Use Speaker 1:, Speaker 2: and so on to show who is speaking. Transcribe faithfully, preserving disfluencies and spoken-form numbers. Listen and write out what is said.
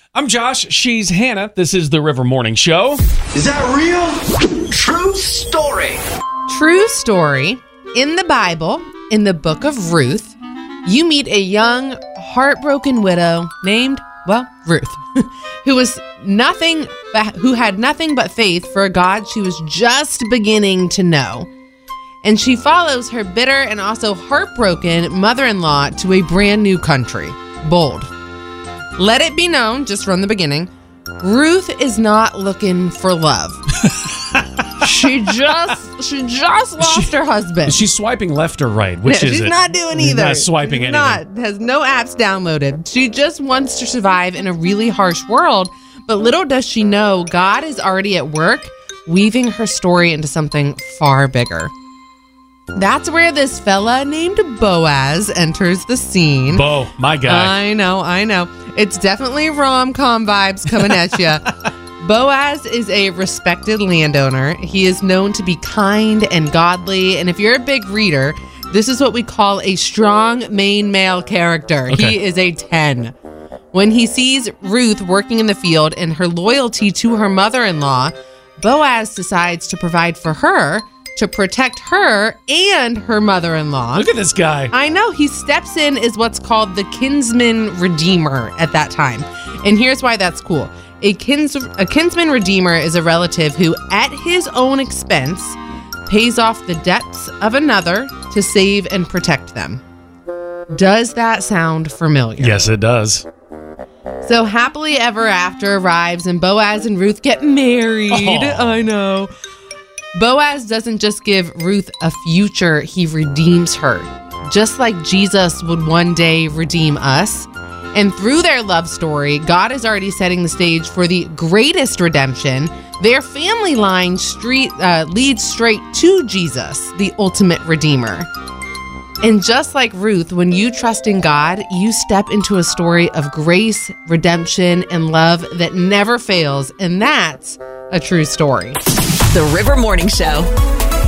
Speaker 1: I'm Josh. She's Hannah. This is the River Morning Show.
Speaker 2: Is that real? True story.
Speaker 3: True story. In the Bible, in the book of Ruth, you meet a young, heartbroken widow named, well, Ruth, who was nothing, but, who had nothing but faith for a God she was just beginning to know. And she follows her bitter and also heartbroken mother-in-law to a brand new country. Bold. Let it be known, just from the beginning, Ruth is not looking for love. she just she just lost
Speaker 1: she,
Speaker 3: her husband.
Speaker 1: Is she swiping left or right? Which
Speaker 3: no,
Speaker 1: is
Speaker 3: she's
Speaker 1: it?
Speaker 3: She's not doing
Speaker 1: She's
Speaker 3: either.
Speaker 1: Not swiping
Speaker 3: she's
Speaker 1: anything.
Speaker 3: Not, has no apps downloaded. She just wants to survive in a really harsh world. But little does she know, God is already at work, weaving her story into something far bigger. That's where this fella named Boaz enters the scene.
Speaker 1: Bo, my guy.
Speaker 3: I know, I know. It's definitely rom-com vibes coming at you. Boaz is a respected landowner. He is known to be kind and godly. And if you're a big reader, this is what we call a strong main male character.
Speaker 1: Okay.
Speaker 3: He is a ten. When he sees Ruth working in the field and her loyalty to her mother-in-law, Boaz decides to provide for her, to protect her and her mother-in-law.
Speaker 1: Look at this guy.
Speaker 3: I know. He steps in as what's called the kinsman redeemer at that time. And here's why that's cool. A, kins- a kinsman redeemer is a relative who, at his own expense, pays off the debts of another to save and protect them. Does that sound familiar?
Speaker 1: Yes, it does.
Speaker 3: So happily ever after arrives and Boaz and Ruth get married.
Speaker 1: Oh.
Speaker 3: I know. Boaz doesn't just give Ruth a future, he redeems her, just like Jesus would one day redeem us. And through their love story, God is already setting the stage for the greatest redemption. Their family line street uh, leads straight to Jesus, the ultimate redeemer. And just like Ruth, when you trust in God, you step into a story of grace, redemption, and love that never fails. And that's a true story.
Speaker 4: The River Morning Show.